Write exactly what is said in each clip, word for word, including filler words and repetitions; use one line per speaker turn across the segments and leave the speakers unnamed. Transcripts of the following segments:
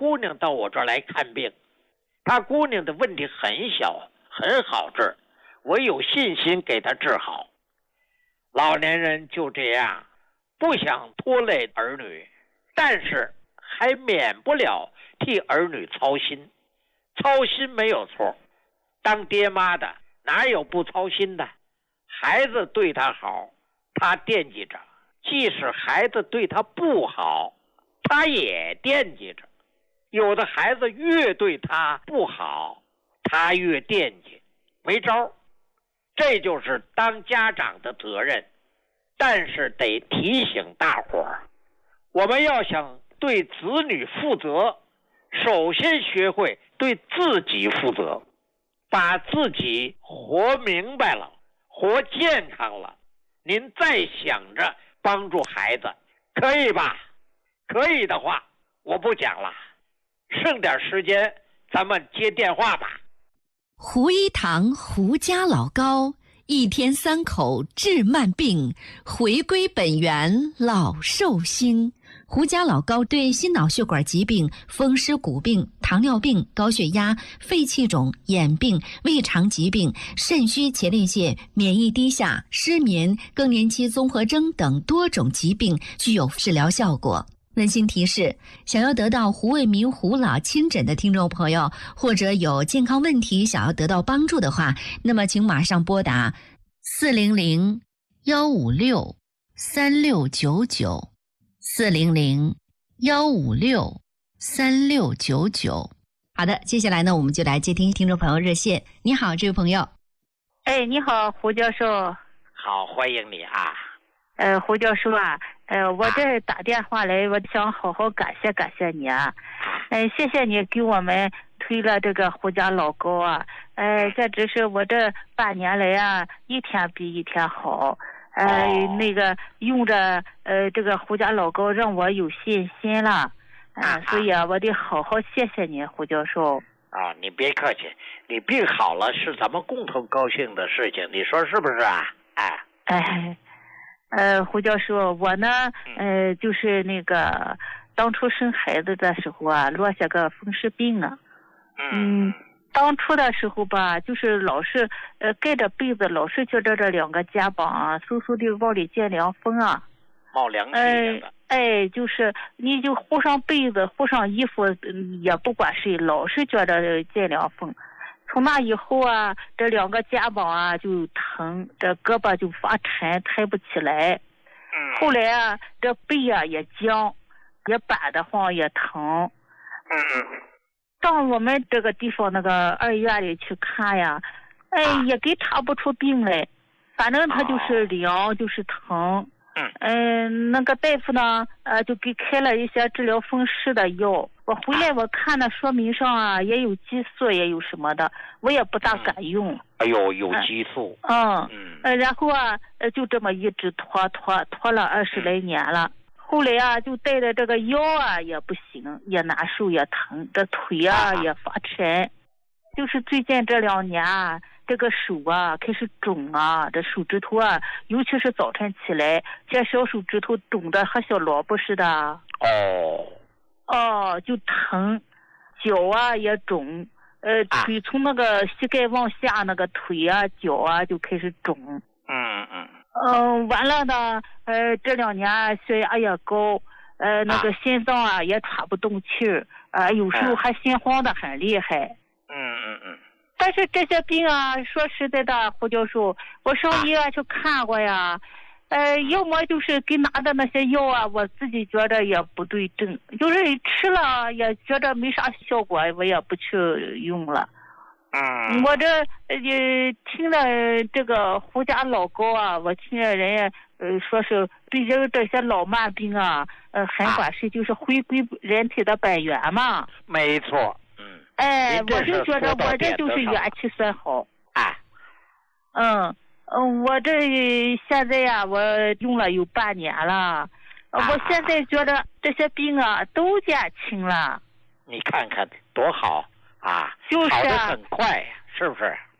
姑娘到我这儿来看病，她姑娘的问题很小，很好治，我有信心给她治好。老年人就这样，不想拖累儿女，但是还免不了替儿女操心。操心没有错，当爹妈的哪有不操心的？孩子对他好，他惦记着，即使孩子对他不好，他也惦记着。有的孩子越对他不好，他越惦记，没招。这就是当家长的责任。但是得提醒大伙儿，我们要想对子女负责，首先学会对自己负责，把自己活明白了，活健康了，您再想着帮助孩子，可以吧？可以的话，我不讲了，剩点时间咱们接电话吧。
胡一堂胡家老高，一天三口治慢病，回归本源老寿星。胡家老高对心脑血管疾病、风湿骨病、糖尿病、高血压、肺气肿、眼病、胃肠疾病、肾虚前列腺、免疫低下、失眠、更年期综合征等多种疾病具有治疗效果。温馨提示，想要得到胡卫民胡老亲诊的听众朋友，或者有健康问题想要得到帮助的话，那么请马上拨打四零零幺五六三六九九，四零零幺五六三六九九。好的，接下来呢，我们就来接听听众朋友热线。你好，这位朋友。
哎，你好，胡教授。
好，欢迎你啊。
呃，胡教授啊，呃，我这打电话来，我想好好感谢感谢你啊，呃，谢谢你给我们推了这个胡家老高啊，呃，这只是我这半年来啊，一天比一天好，呃，哦、那个用着呃这个胡家老高让我有信心了，啊、呃，所以啊，我得好好谢谢你，胡教授。
啊，你别客气，你病好了是咱们共同高兴的事情，你说是不是啊？哎，
哎。呃，胡教授，我呢，呃，就是那个当初生孩子的时候啊，落下个风湿病啊。嗯，当初的时候吧，就是老是呃盖着被子，老是觉着这两个肩膀啊，嗖嗖的往里见凉风啊，
冒凉气的。
呃。哎，就是你就糊上被子，糊上衣服，嗯、也不管谁，老是觉着见凉风。从那以后啊，这两个肩膀啊就疼，这胳膊就发沉，抬不起来。后来啊，这背啊也僵，也板得慌，也疼。到我们这个地方那个二医院里去看呀，哎，也给查不出病来，反正他就是凉，就是疼。嗯、呃，那个大夫呢，呃，就给开了一些治疗风湿的药。我回来我看那说明上啊，也有激素，也有什么的，我也不大敢用。嗯、
哎呦，有激素。
嗯嗯。呃，然后啊，呃，就这么一直拖拖拖了二十来年了。后来啊，就带着这个腰啊也不行，也难受，也疼，这腿啊也发沉。就是最近这两年啊，这个手啊开始肿啊，这手指头啊，尤其是早晨起来，这小手指头肿得和小萝卜似的。
哦。
哦，就疼，脚啊也肿，呃，腿从那个膝盖往下那个腿啊、脚啊就开始肿。
嗯嗯。
嗯、呃，完了呢，呃，这两年血压也高，呃，那个心脏啊也喘不动气儿，呃，有时候还心慌的很厉害。
嗯嗯嗯。
但是这些病啊，说实在的，胡教授，我上医院去看过呀，呃，要么就是给拿的那些药啊，我自己觉得也不对症，就是吃了也觉得没啥效果，我也不去用了。
嗯，
我这呃听了这个胡家老高啊，我听着人家呃说是对这个这些老慢病啊，呃很管事，就是回归人体的本源嘛。
没错。嗯。
哎，我就觉得我这就是元气算好。
哎。
嗯。嗯，我这现在呀、啊，我用了有半年了，啊、我现在觉得这些病啊都减轻了。
你看看多好啊！
就是啊，
好得很快呀，是不是？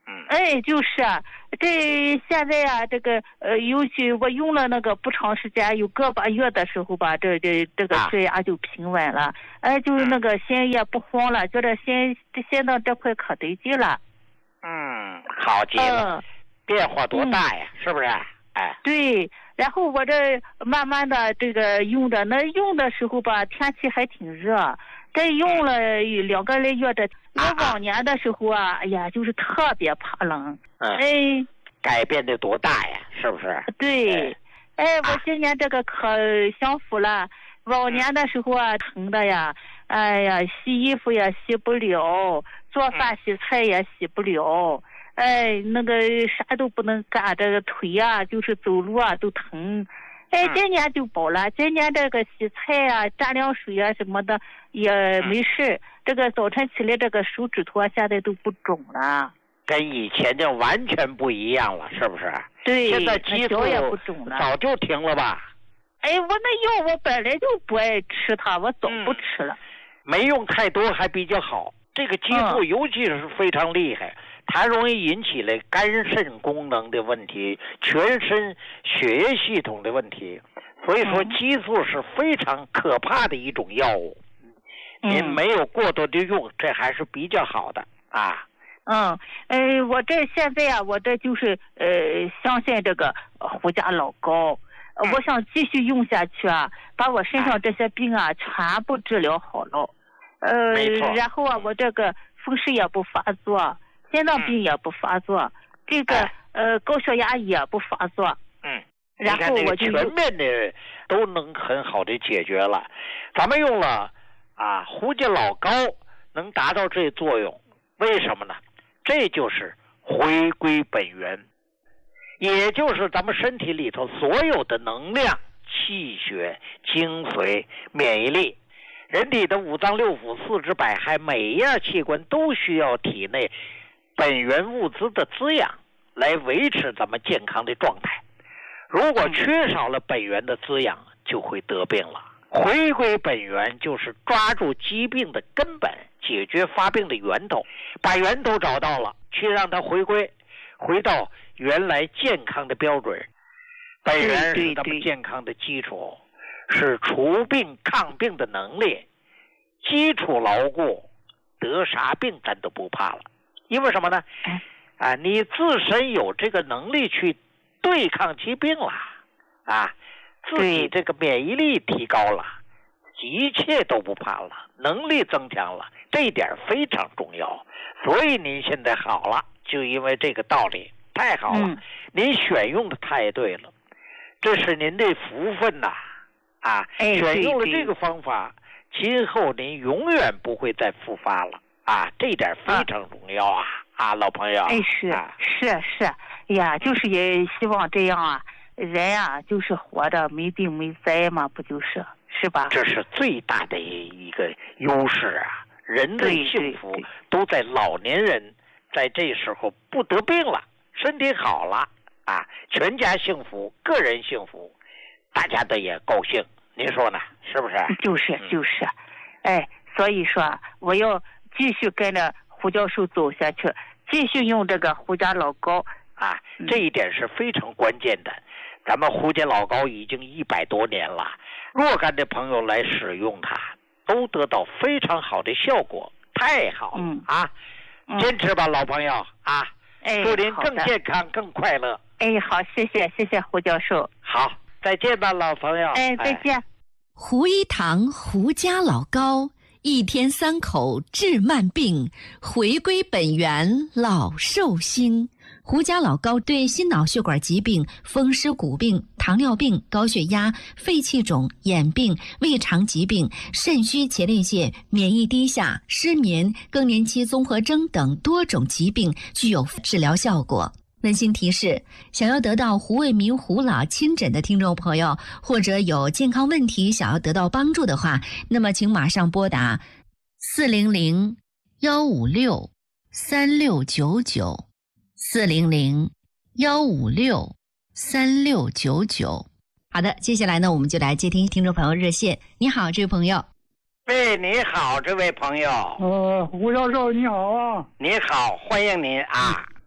嗯，
哎，就是啊，这现在啊，这个呃，尤其我用了那个不长时间，有个把月的时候吧，这这这个血压就平稳了，啊、哎，就是那个心也不慌了，觉得心心脏这块可得劲了。
嗯，好极了，嗯、变化多大呀，嗯、是不是？哎，
对。然后我这慢慢的这个用的，那用的时候吧，天气还挺热，这用了两个来月的。我往年的时候啊，哎呀，就是特别怕冷。
嗯，
哎，
改变的多大呀？是不是？
对，哎，我今年这个可享福了。往年的时候啊，疼的呀，哎呀，洗衣服也洗不了，做饭洗菜也洗不了。哎，那个啥都不能干，这个腿啊，就是走路啊都疼。哎，今年就饱了，今年这个洗菜啊、蘸凉水啊什么的也没事。这个早晨起来，这个手指头啊，现在都不肿了，
跟以前就完全不一样了，是不是？
对，
现在激素
也不肿了，
早就停了吧？
哎，我那药我本来就不爱吃它，我早不吃了。
嗯、没用太多还比较好，这个激素尤其是非常厉害。嗯，它容易引起了肝肾功能的问题，全身血液系统的问题，所以说激素是非常可怕的一种药物。嗯、您没有过多的用，这还是比较好的啊。
嗯，呃，我这现在啊，我这就是呃，相信这个胡家老高，呃嗯、我想继续用下去啊，把我身上这些病啊全部治疗好了。呃，然后啊，我这个风湿也不发作。心脏病也不发作，嗯、这个、哎、呃高血压也不发作，
嗯，
然后我就
全面的都能很好的解决了。咱们用了啊胡家老膏能达到这作用，为什么呢？这就是回归本源，也就是咱们身体里头所有的能量、气血、精髓、免疫力。人体的五脏六腑、四肢百骸，每一样器官都需要体内本源物资的滋养来维持咱们健康的状态。如果缺少了本源的滋养，就会得病了。回归本源就是抓住疾病的根本，解决发病的源头，把源头找到了，去让它回归，回到原来健康的标准。本源是咱们健康的基础，是除病抗病的能力。基础牢固，得啥病咱都不怕了。因为什么呢？啊，你自身有这个能力去对抗疾病了，啊，自己这个免疫力提高了，一切都不怕了，能力增强了，这一点非常重要。所以您现在好了，就因为这个道理，太好了，嗯、您选用的太对了，这是您的福分呐，啊，
哎、
选用了这个方法，今后您永远不会再复发了。啊，这一点非常重要啊！啊, 啊，老朋友，
哎，是、
啊、
是是，哎呀，就是也希望这样啊，人啊，就是活着没病没灾嘛，不就是，是吧？
这是最大的一个优势啊！人的幸福都在老年人在这时候不得病了，身体好了啊，全家幸福，个人幸福，大家都也高兴，您说呢？是不是？
就是就是，嗯、哎，所以说我要。继续跟着胡教授走下去，继续用这个胡家老膏
啊，这一点是非常关键的。咱们胡家老膏已经一百多年了，若干的朋友来使用它，都得到非常好的效果，太好了、
嗯、
啊！坚持吧，老朋友啊！
哎，
祝您更健康、更快乐。
哎，好，谢谢，谢谢胡教授。
好，再见吧，老朋友。
哎，再见。哎、
胡一堂胡家老膏。一天三口治慢病，回归本源老寿星。胡家老膏对心脑血管疾病、风湿骨病、糖尿病、高血压、肺气肿、眼病、胃肠疾病、肾虚前列腺、免疫低下、失眠、更年期综合征等多种疾病具有治疗效果。温馨提示：想要得到胡卫民胡老亲诊的听众朋友，或者有健康问题想要得到帮助的话，那么请马上拨打四零零幺五六三六九九四零零幺五六三六九九。好的，接下来呢，我们就来接听听众朋友热线。你好，这位朋友。
喂，你好，这位朋友。
呃，胡教授你好啊。
你好，欢迎您啊。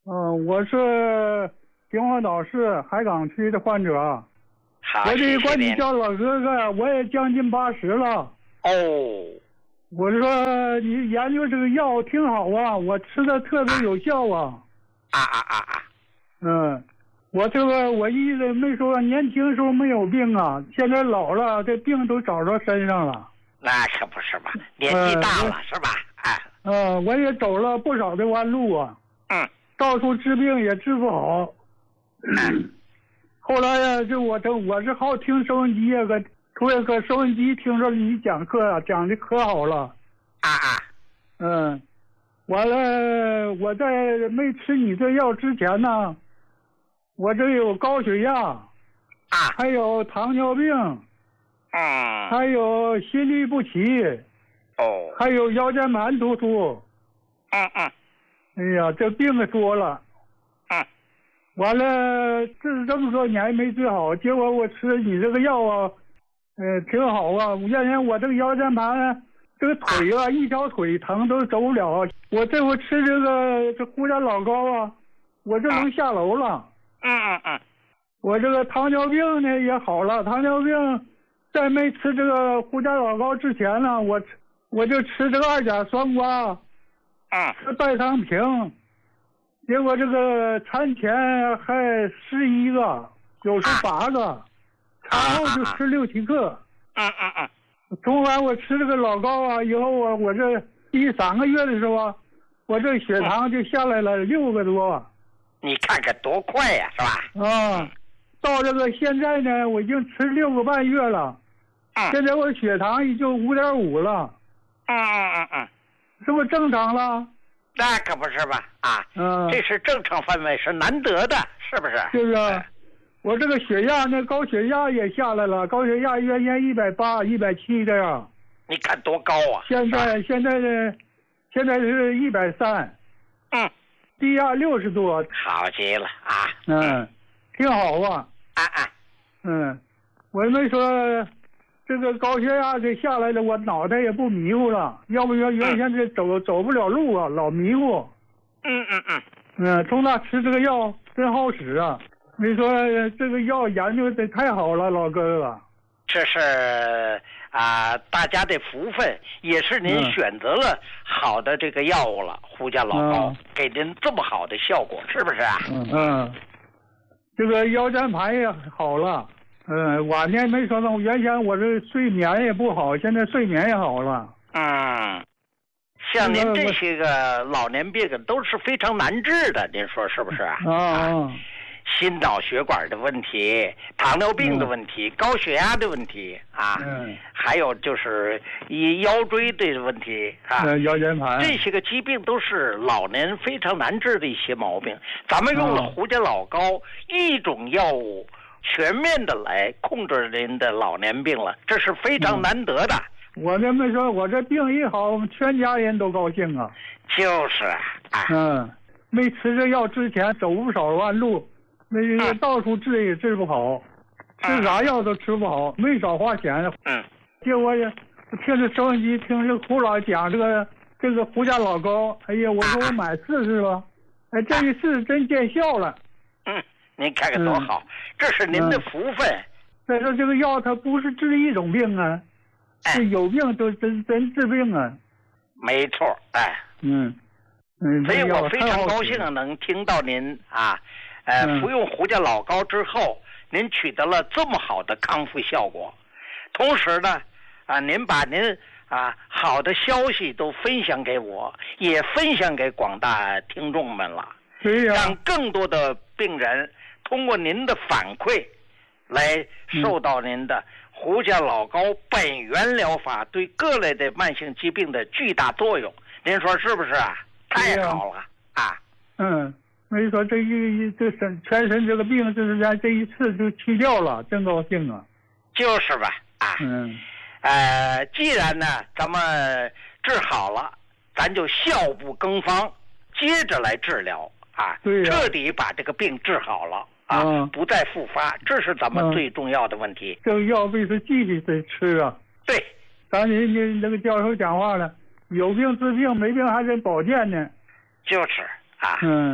嗯，我是秦皇岛市海港区的患者。
好，
我这
谢谢您
管你叫老哥哥，我也将近八十了。
哦，
我说你研究这个药挺好啊，我吃的特别有效啊。
啊啊啊啊！
嗯，我这个我一直没说年轻时候没有病啊，现在老了，这病都找到身上了。
那可不是嘛，年纪大了、呃、是吧？哎，
嗯，我也走了不少的弯路啊。
嗯，
到处治病也治不好。嗯，后来呀，就我这我是好听收音机呀，个突然搁收音机听说你讲课啊，讲的可好了。
啊啊。
嗯，完了，我在没吃你这药之前呢，我这有高血压，啊，还有糖尿病，
嗯，
还有心律不齐，
哦，
还有腰间盘突出。
嗯嗯。
哎呀，这病可多了。
嗯。
完了，治这么多年没治好，结果我吃你这个药啊，呃，挺好啊。原先我这个腰间盘，这个腿啊，一条腿疼都走不了。我这回吃这个这胡家老高啊，我就能下楼了。
嗯嗯嗯。
我这个糖尿病呢也好了，糖尿病在没吃这个胡家老高之前呢，我我就吃这个二甲双胍。
啊，
吃代糖平，结果这个产前还十一个，有时八个，产后就吃六七克。
嗯嗯嗯。
从完我吃这个老高啊，以后我我这第三个月的时候，我这血糖就下来了六个多。
你看看多快呀，是吧？
啊，到这个现在呢，我已经吃六个半月了。
嗯。
现在我血糖已经五点五了。
嗯嗯嗯嗯。
是不是正常了？
那可不是吧？啊，
嗯，
这是正常范围，是难得的，是不是？
就是啊，我这个血压那高血压也下来了，高血压原先一百八、一百七这样。
你看多高啊！
现在现在呢，现在是一百三。
嗯，
低压六十多。
好极了啊！
嗯，挺好啊。
啊啊。
嗯，我没说。这个高血压这下来了，我脑袋也不迷糊了，要不然原先这走、嗯、走不了路啊，老迷糊。
嗯嗯嗯。
嗯，从那吃这个药真好使啊！你说这个药研究的太好了，老哥哥。
这是啊、呃，大家的福分，也是您选择了好的这个药物了，嗯、胡家老高、嗯、给您这么好的效果，是不是啊？
嗯嗯。这个腰间盘也好了。嗯，晚年没说呢，原先我这睡眠也不好，现在睡眠也好了。
嗯，像您这些个老年病都是非常难治的，您说是不是啊？
啊，
心脑血管的问题、糖尿病的问题、嗯、高血压的问题啊，
嗯，
还有就是一腰椎的问题啊，
嗯、腰间盘
这些个疾病都是老年非常难治的一些毛病。咱们用了胡家老高、嗯、一种药物。全面的来控制您的老年病了，这是非常难得的。
嗯、我这么说，我这病一好，我们全家人都高兴啊。
就是啊，啊
嗯，没吃这药之前走不少弯路，那个到处治也治不好，嗯、吃啥药都吃不好，没少花钱。
嗯，
结果也听着收音机，听着胡老讲这个这个胡家老高，哎呀，我说我买试试吧，哎，这一试真见效了。
嗯。您看看多好，嗯、这是您的福分。
再说这个药，它不是治一种病啊，是、哎、有病都真真治病啊。
没错，哎，
嗯嗯，
所以我非常高兴能听到您啊，呃，嗯、服用胡家老高之后，您取得了这么好的康复效果。同时呢，啊，您把您啊好的消息都分享给我，也分享给广大听众们了。
对呀、啊，
让更多的病人。通过您的反馈，来受到您的胡家老高本源疗法对各类的慢性疾病的巨大作用，您说是不是啊？太好了啊！
嗯，没错，这一这身全身这个病，就是咱这一次就去掉了，真高兴啊！
就是吧，啊，
嗯，
呃，既然呢咱们治好了，咱就效不更方，接着来治疗啊，
对呀、
彻底把这个病治好了。啊，
嗯、
不再复发，这是咱们最重要的问题。
嗯、这个药必须继续得吃啊。
对，
咱你你那个教授讲话了，有病治病，没病还得保健呢。
就是啊，
嗯，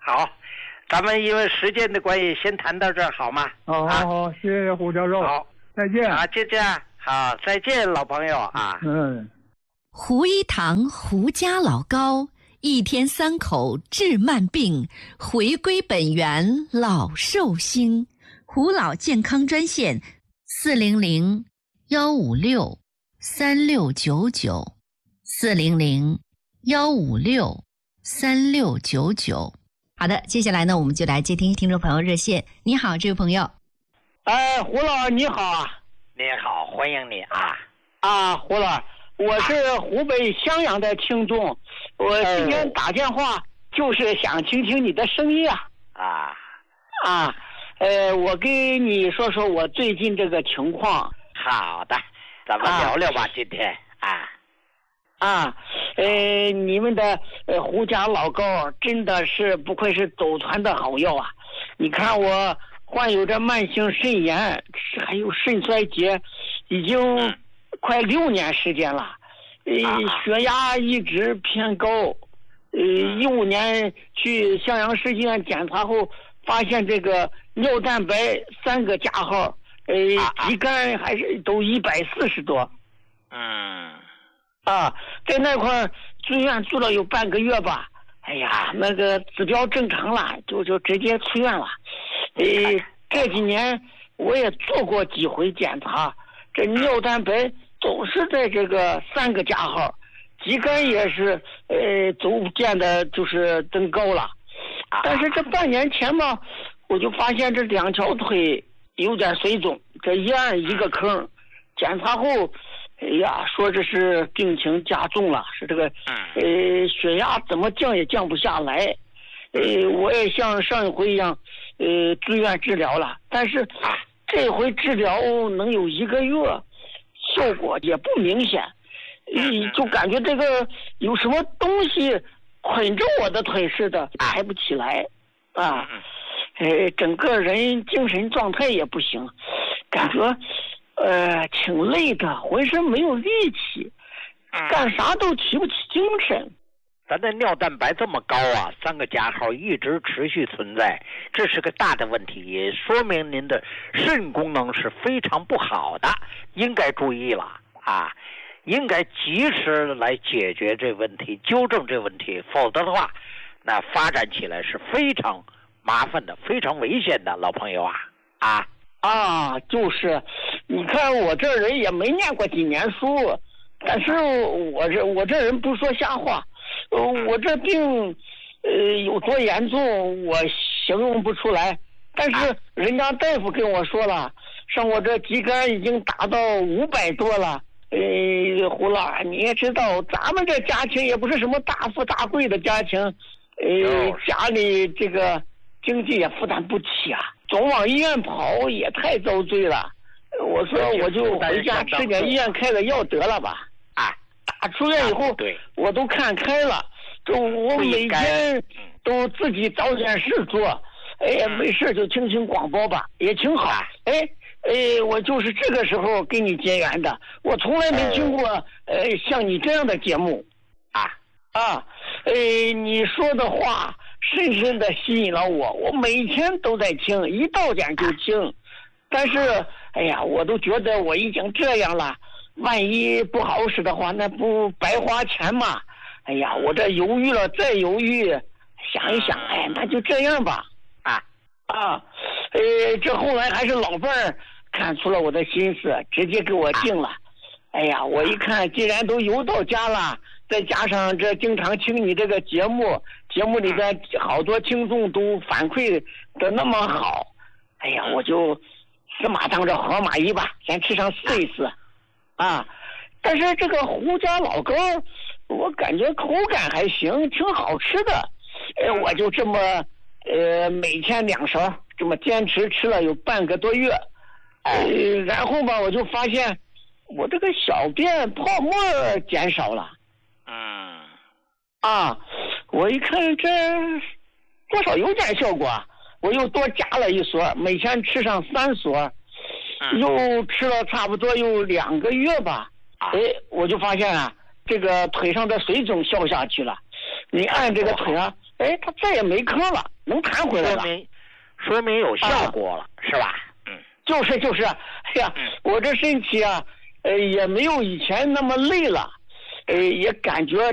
好，咱们因为时间的关系，先谈到这儿好吗？
好好好，谢谢胡教授。
好，
再见。
啊，就这样。好，再见，老朋友啊。
嗯。
胡一堂胡家老高，一天三口治慢病，回归本源老寿星。胡老健康专线：四零零幺五六三六九九，四零零幺五六三六九九。好的，接下来呢，我们就来接听听众朋友热线。你好，这位朋友。
哎，胡老你好啊！
你好，欢迎你啊！
啊，胡老，我是湖北襄阳的听众，我今天打电话就是想听听你的声音啊！
啊
啊，呃，我跟你说说我最近这个情况。
好的，咱们聊聊吧，啊、今天啊。
啊，呃，你们的呃胡家老高真的是不愧是走团的好药啊！你看我患有着慢性肾炎，还有肾衰竭，已经快六年时间了，呃，血压一直偏高，呃，一五年去襄阳市医院检查后，发现这个尿蛋白三个加号，呃，肌酐还是都一百四十多，
嗯。
啊，在那块住院住了有半个月吧，哎呀，那个指标正常了，就就直接出院了。呃，这几年我也做过几回检查，这尿蛋白总是在这个三个加号，肌酐也是呃逐渐的就是增高了。但是这半年前吧，我就发现这两条腿有点水肿，这一按一个坑，检查后。哎呀，说这是病情加重了，是这个，呃，血压怎么降也降不下来，呃，我也像上一回一样，呃，住院治疗了，但是这回治疗能有一个月，效果也不明显，呃，就感觉这个有什么东西捆着我的腿似的，抬不起来，啊，呃，整个人精神状态也不行，感觉。呃，挺累的，浑身没有力气，干啥都提不起精神。
咱的尿蛋白这么高啊，三个加号一直持续存在，这是个大的问题，也说明您的肾功能是非常不好的，应该注意了啊，应该及时来解决这问题，纠正这问题，否则的话，那发展起来是非常麻烦的，非常危险的，老朋友啊啊。
啊，就是，你看我这人也没念过几年书，但是我这我这人不说瞎话，呃，我这病，呃，有多严重我形容不出来，但是人家大夫跟我说了，像我这肌酐已经达到五百多了，呃，胡老你也知道，咱们这家庭也不是什么大富大贵的家庭，呃，家里这个经济也负担不起啊。总往医院跑也太遭罪了，我说我就回家吃点医院开的药得了吧。
啊，
打出院以后，
对，
我都看开了，就我每天都自己找点事做，哎呀，没事就听听广播吧，也挺好。哎哎，我就是这个时候跟你结缘的，我从来没听过呃像你这样的节目。
啊
啊，哎，你说的话。深深的吸引了我，我每天都在听，一到点就听。但是，哎呀，我都觉得我已经这样了，万一不好使的话，那不白花钱吗？哎呀，我这犹豫了再犹豫，想一想，哎，那就这样吧。
啊
啊，呃，这后来还是老伴儿看出了我的心思，直接给我定了。哎呀，我一看，既然都邮到家了。再加上这经常听你这个节目，节目里边好多听众都反馈的那么好，哎呀，我就死马当着活马医吧，先吃上试一试，啊！但是这个胡家老高，我感觉口感还行，挺好吃的，呃，我就这么呃每天两勺，这么坚持吃了有半个多月，呃，然后吧，我就发现我这个小便泡沫减少了。
嗯，
啊，我一看这多少有点效果，我又多加了一所，每天吃上三所，又吃了差不多有两个月吧。哎，我就发现啊，这个腿上的水肿消下去了。你按这个腿啊，哎，它再也没坑了。 能弹回来了，
说明说明有效果了，啊、是吧？
嗯，就是就是，哎呀，我这身体啊，呃，也没有以前那么累了，呃，也感觉